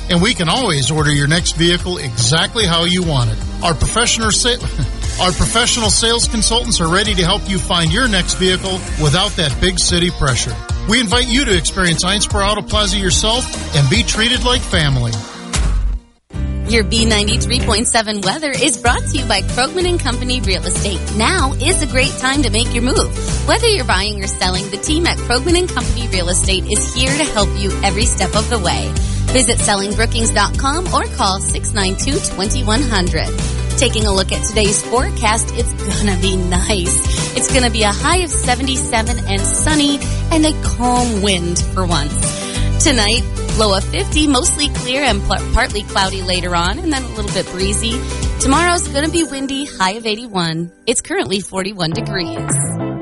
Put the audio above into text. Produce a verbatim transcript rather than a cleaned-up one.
And we can always order your next vehicle exactly how you want it. Our professional sa- Our professional sales consultants are ready to help you find your next vehicle without that big city pressure. We invite you to experience Einsper Auto Plaza yourself and be treated like family. Your B ninety-three point seven weather is brought to you by Krogman and Company Real Estate. Now is a great time to make your move. Whether you're buying or selling, the team at Krogman and Company Real Estate is here to help you every step of the way. Visit selling brookings dot com or call six nine two, two one zero zero. Taking a look at today's forecast, it's gonna be nice. It's gonna be a high of seventy-seven and sunny and a calm wind for once. Tonight, low of fifty, mostly clear and pl- partly cloudy later on, and then a little bit breezy. Tomorrow's gonna be windy, high of eighty-one. It's currently forty-one degrees.